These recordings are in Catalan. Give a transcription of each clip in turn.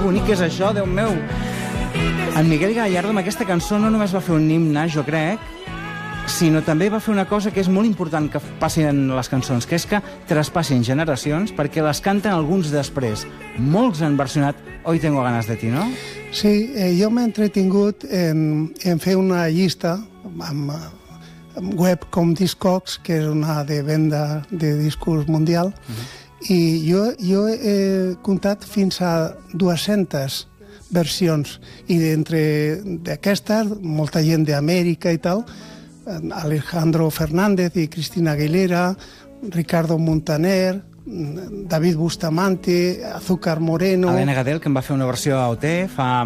bonic que és això, Déu meu. En Miguel Gallardo amb aquesta cançó no només va fer un himne, jo crec, sinó també va fer una cosa que és molt important que passin les cançons, que és que traspassin generacions perquè les canten alguns després. Molts han versionat Hoy tengo ganas de ti, no? Sí, jo m'he entretingut en fer una llista amb web com Discogs, que és una de venda de discos mundial, i jo he comptat fins a 200 versions, i d'entre d'aquestes, molta gent d'Amèrica i tal, Alejandro Fernández i Cristina Aguilera, Ricardo Montaner, David Bustamante, Azúcar Moreno... Helena Gadel, que en va fer una versió a OT fa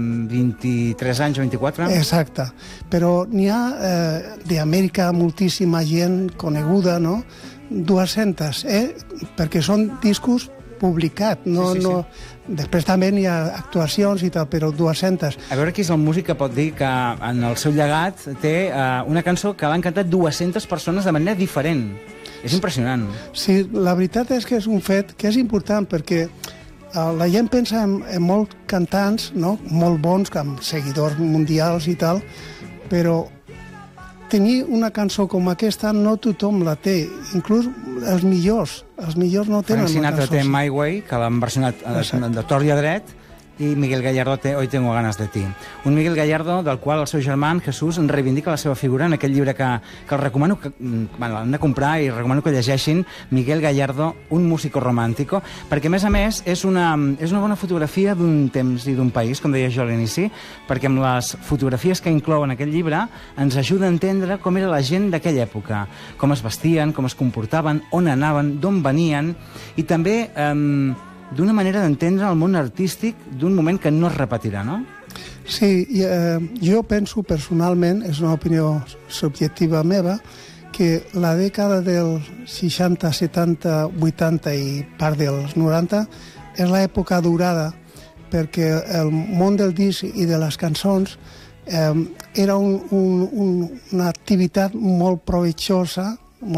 23 anys o 24. Exacte. Però n'hi ha d'Amèrica moltíssima gent coneguda, no? 200, perquè són discos publicats, no... Després també n'hi ha actuacions i tal, però 200. A veure qui és el músic que pot dir que en el seu llegat té una cançó que l'han cantat 200 persones de manera diferent. És impressionant. Sí, la veritat és que és un fet que és important perquè la gent pensa en molts cantants, no? Molt bons, amb seguidors mundials i tal, però tenir una cançó com aquesta no tothom la té, inclús els millors no tenen una cançó. Frank Sinatra té My Way, que l'han versionat de tort i a dret, i Miguel Gallardo té Hoy tengo ganas de ti. Un Miguel Gallardo del qual el seu germà, Jesús, en reivindica la seva figura en aquell llibre que el recomano, l'han de comprar i recomano que llegeixin, Miguel Gallardo, un músico romántico, perquè a més és una bona fotografia d'un temps i d'un país, com deia jo a l'inici, perquè amb les fotografies que inclou en aquest llibre ens ajuda a entendre com era la gent d'aquella època, com es vestien, com es comportaven, on anaven, d'on venien, i també d'una manera d'entendre el món artístic d'un moment que no es repetirà, no? Sí, jo penso personalment, és una opinió subjectiva meva, que la dècada dels 60, 70, 80 i part dels 90 és l'època dorada, perquè el món del disc i de les cançons era una activitat molt provechosa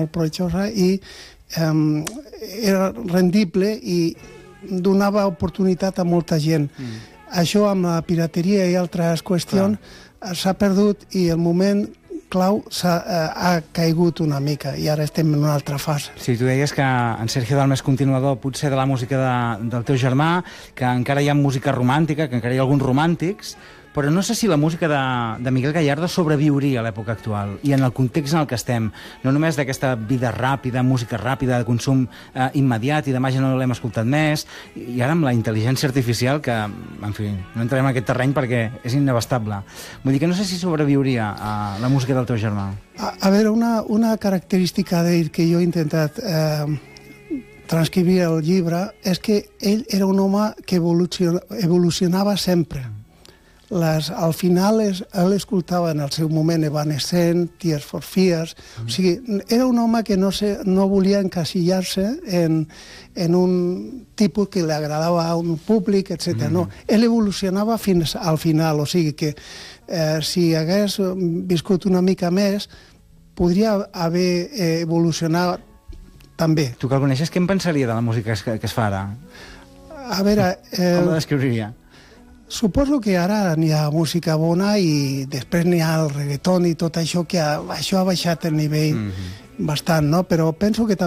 i era rendible i donava oportunitat a molta gent. Això amb la pirateria i altres qüestions s'ha perdut i el moment clau ha caigut una mica i ara estem en una altra fase. Sí, tu deies que en Sergio Dalma és continuador potser de la música del teu germà, que encara hi ha música romàntica, que encara hi ha alguns romàntics, però no sé si la música de Miguel Gallardo sobreviuria a l'època actual i en el context en el que estem, no només d'aquesta vida ràpida, música ràpida, de consum immediat i demà ja no l'hem escoltat més, i ara amb la intel·ligència artificial que, en fi, no entrarem en aquest terreny perquè és inabastable. Vull dir que no sé si sobreviuria a la música del teu germà. A veure, una característica d'ell que jo he intentat transcriure al llibre és que ell era un home que evolucionava sempre. Al final ell escoltava en el seu moment Evanescent, Tears for Fears, o sigui, era un home que no volia encasillar-se en un tipus que li agradava a un públic, etc. No, ell evolucionava fins al final, o sigui que si hagués viscut una mica més, podria haver evolucionat també. Tu que el coneixes, què en pensaria de la música que es fa ara? A veure... Com la descriuria? Suposo que ara n'hi ha música bona i després n'hi ha el reggaeton i tot això, que això ha baixat el nivell bastant, no? Però penso que